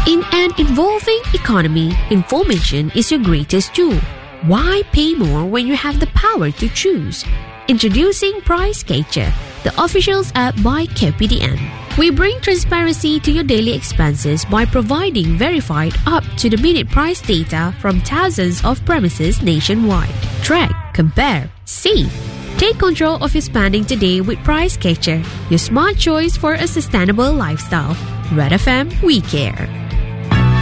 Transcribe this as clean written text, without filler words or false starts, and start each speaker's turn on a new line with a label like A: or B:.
A: In an evolving economy, information is your greatest tool. Why pay more when you have the power to choose? Introducing PriceCatcher, the officials app by KPDN. We bring transparency to your daily expenses by providing verified up-to-the-minute price data from thousands of premises nationwide. Track, compare, save. Take control of your spending today with PriceCatcher, your smart choice for a sustainable lifestyle. Red FM, we care.